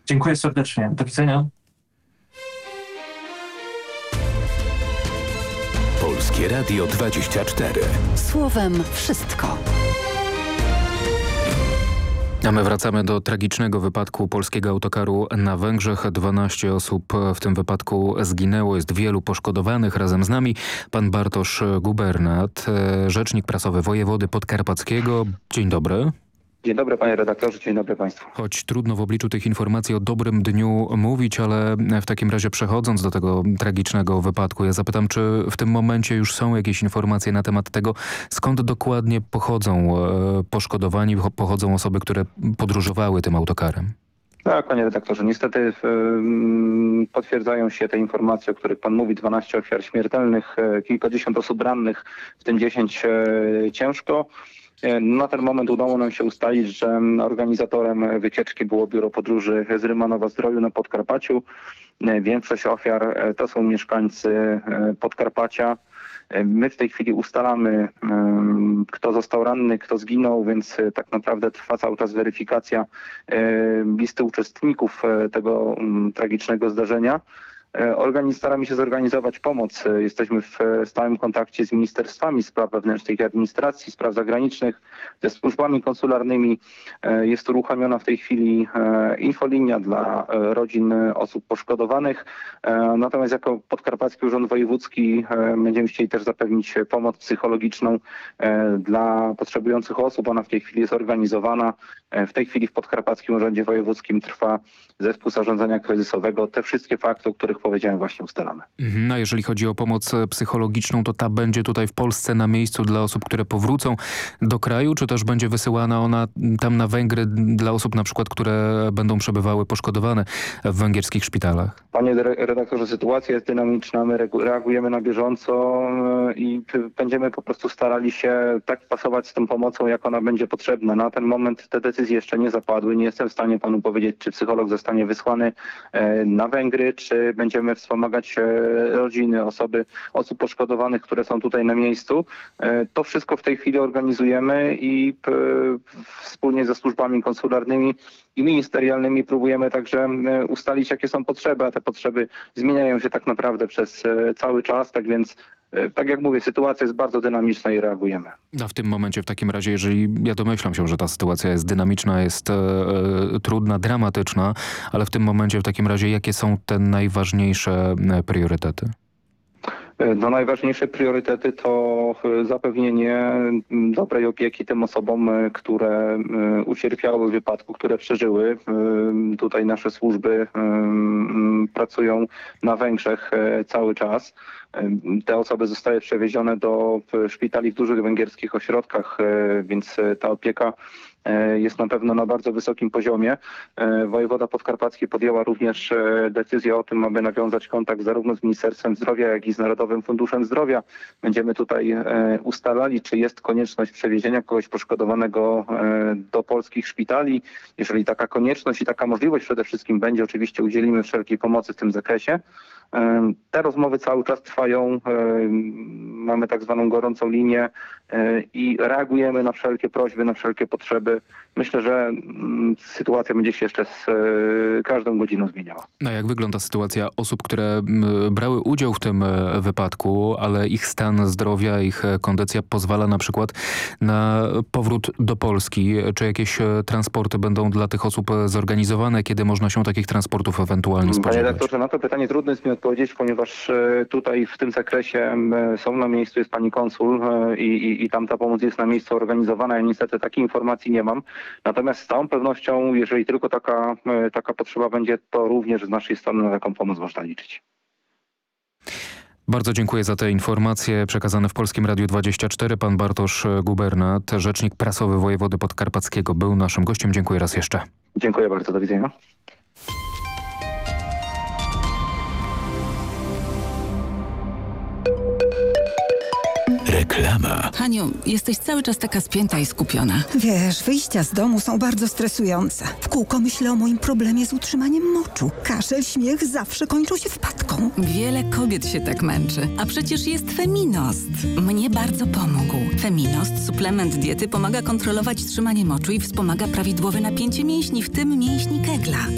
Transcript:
Dziękuję serdecznie. Do widzenia. Polskie Radio 24. Słowem wszystko. A my wracamy do tragicznego wypadku polskiego autokaru na Węgrzech. 12 osób w tym wypadku zginęło, jest wielu poszkodowanych. Razem z nami pan Bartosz Gubernat, rzecznik prasowy wojewody podkarpackiego. Dzień dobry. Dzień dobry panie redaktorze, dzień dobry państwu. Choć trudno w obliczu tych informacji o dobrym dniu mówić, ale w takim razie przechodząc do tego tragicznego wypadku, ja zapytam, czy w tym momencie już są jakieś informacje na temat tego, skąd dokładnie pochodzą poszkodowani, pochodzą osoby, które podróżowały tym autokarem? Tak, panie redaktorze, niestety potwierdzają się te informacje, o których pan mówi. 12 ofiar śmiertelnych, kilkadziesiąt osób rannych, w tym 10 ciężko. Na ten moment udało nam się ustalić, że organizatorem wycieczki było biuro podróży z Rymanowa-Zdroju na Podkarpaciu. Większość ofiar to są mieszkańcy Podkarpacia. My w tej chwili ustalamy, kto został ranny, kto zginął, więc tak naprawdę trwa cały czas weryfikacja listy uczestników tego tragicznego zdarzenia. Staramy się zorganizować pomoc. Jesteśmy w stałym kontakcie z ministerstwami spraw wewnętrznych i administracji, spraw zagranicznych, ze służbami konsularnymi. Jest uruchomiona w tej chwili infolinia dla rodzin osób poszkodowanych. Natomiast jako Podkarpacki Urząd Wojewódzki będziemy chcieli też zapewnić pomoc psychologiczną dla potrzebujących osób. Ona w tej chwili jest organizowana. W tej chwili w Podkarpackim Urzędzie Wojewódzkim trwa zespół zarządzania kryzysowego. Te wszystkie fakty, o których powiedziałem, właśnie ustalamy. No, jeżeli chodzi o pomoc psychologiczną, to ta będzie tutaj w Polsce na miejscu dla osób, które powrócą do kraju, czy też będzie wysyłana ona tam na Węgry dla osób na przykład, które będą przebywały poszkodowane w węgierskich szpitalach? Panie redaktorze, sytuacja jest dynamiczna, my reagujemy na bieżąco i będziemy po prostu starali się tak pasować z tą pomocą, jak ona będzie potrzebna. Na ten moment te decyzje jeszcze nie zapadły. Nie jestem w stanie panu powiedzieć, czy psycholog zostanie wysłany na Węgry, czy będziemy wspomagać rodziny, osób poszkodowanych, które są tutaj na miejscu. To wszystko w tej chwili organizujemy i wspólnie ze służbami konsularnymi i ministerialnymi próbujemy także ustalić, jakie są potrzeby, a te potrzeby zmieniają się tak naprawdę przez cały czas, tak więc tak jak mówię, sytuacja jest bardzo dynamiczna i reagujemy. A w tym momencie w takim razie, jeżeli ja domyślam się, że ta sytuacja jest dynamiczna, jest trudna, dramatyczna, ale w tym momencie w takim razie jakie są te najważniejsze priorytety? No, najważniejsze priorytety to zapewnienie dobrej opieki tym osobom, które ucierpiały w wypadku, które przeżyły. Tutaj nasze służby pracują na Węgrzech cały czas. Te osoby zostały przewiezione do szpitali w dużych węgierskich ośrodkach, więc ta opieka jest na pewno na bardzo wysokim poziomie. Wojewoda podkarpacki podjęła również decyzję o tym, aby nawiązać kontakt zarówno z Ministerstwem Zdrowia, jak i z Narodowym Funduszem Zdrowia. Będziemy tutaj ustalali, czy jest konieczność przewiezienia kogoś poszkodowanego do polskich szpitali. Jeżeli taka konieczność i taka możliwość przede wszystkim będzie, oczywiście udzielimy wszelkiej pomocy w tym zakresie. Te rozmowy cały czas trwają, mamy tak zwaną gorącą linię i reagujemy na wszelkie prośby, na wszelkie potrzeby. Myślę, że sytuacja będzie się jeszcze z każdą godziną zmieniała. A jak wygląda sytuacja osób, które brały udział w tym wypadku, ale ich stan zdrowia, ich kondycja pozwala na przykład na powrót do Polski? Czy jakieś transporty będą dla tych osób zorganizowane? Kiedy można się takich transportów ewentualnie spodziewać? Panie redaktorze, na to pytanie trudno jest mi odpowiedzieć, ponieważ tutaj w tym zakresie są na miejscu, jest pani konsul i tam ta pomoc jest na miejscu organizowana. Ja niestety takiej informacji nie mam. Natomiast z całą pewnością, jeżeli tylko taka potrzeba będzie, to również z naszej strony na taką pomoc można liczyć. Bardzo dziękuję za te informacje przekazane w Polskim Radiu 24. Pan Bartosz Gubernat, rzecznik prasowy wojewody podkarpackiego, był naszym gościem. Dziękuję raz jeszcze. Dziękuję bardzo. Do widzenia. Reklama. Haniu, jesteś cały czas taka spięta i skupiona. Wiesz, wyjścia z domu są bardzo stresujące. W kółko myślę o moim problemie z utrzymaniem moczu. Kaszel, śmiech zawsze kończą się wpadką. Wiele kobiet się tak męczy. A przecież jest Feminost. Mnie bardzo pomógł. Feminost, suplement diety, pomaga kontrolować trzymanie moczu i wspomaga prawidłowe napięcie mięśni, w tym mięśni Kegla.